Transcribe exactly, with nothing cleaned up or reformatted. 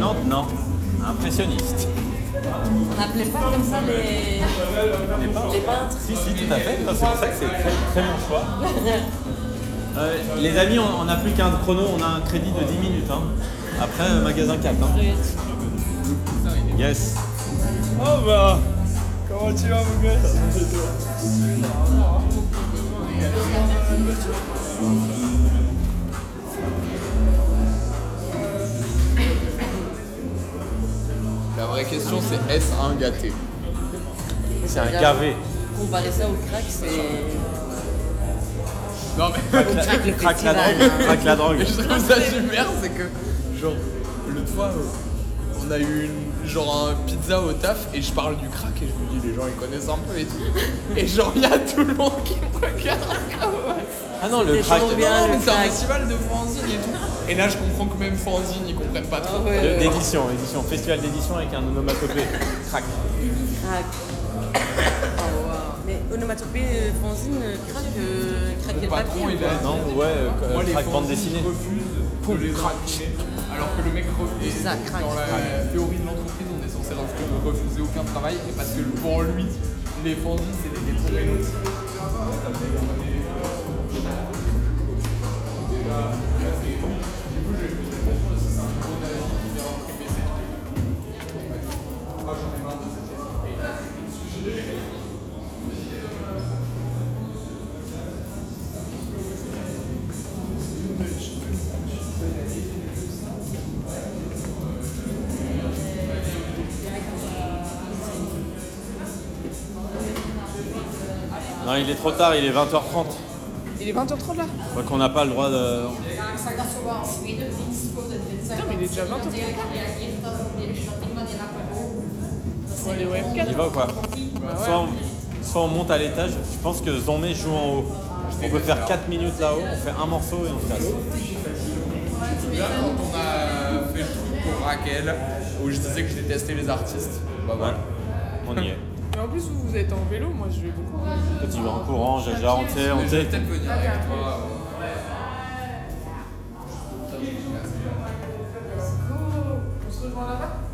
Impressionnante, non. Impressionniste. On n'appelait pas comme ça les, Les peintres. les peintres. Si, si, tout à fait. C'est pour ça que c'est très, très bon choix. Euh, les amis, on n'a plus qu'un chrono, on a un crédit de dix minutes. Hein. Après, euh, magasin quatre. Hein. Yes. Oh bah, comment tu vas mon gosse? La vraie question c'est est-ce un gâté? C'est un gavé. Comparer ça au crack, c'est... Non mais Crack le Craque la festival. drogue. Craque la drogue. je trouve ça super, c'est que genre l'autre fois euh, on a eu une, genre un pizza au taf et je parle du crack et je me dis les gens ils connaissent un peu et tout. Et genre il y a tout le monde qui me regarde comme Ah non, le C'est crack. toujours bien. non, le mais c'est un crack. festival de fanzine et tout. Et là je comprends que même fanzine ils comprennent pas trop. Ah ouais. de- D'édition, édition, festival d'édition avec un onomatopée. Crack. Crack. Oh, wow. Mais onomatopée, euh, fanzine, euh, crack, euh, craquer le patron, papier. il a- Non, ouais, euh, Moi les crack bande fanzines dessinée. refusent de les imprimer. Alors que le mec refuse. Ça craque. Dans la théorie de l'entreprise on est censé refuser aucun travail et parce que pour lui les fanzines c'est des des Non, il est trop tard, il est vingt heures trente. Il est vingt heures trente là. Donc on n'a pas le droit de... Putain mais il est déjà vingt heures trente. Faut aller au M quatre. Il va ou quoi soit, on, soit on monte à l'étage, je pense que Zombie joue en haut. On peut faire quatre minutes là-haut, on fait un morceau et on se casse. Là, quand on a fait le truc pour Raquel, où je disais que je détestais les artistes, bah voilà. On y est. Mais en plus, vous, vous êtes en vélo, moi je vais beaucoup. Petit vent courant, Jaja, on sait, on Mais je vais sait. peut-être venir avec toi. On se rejoint là-bas?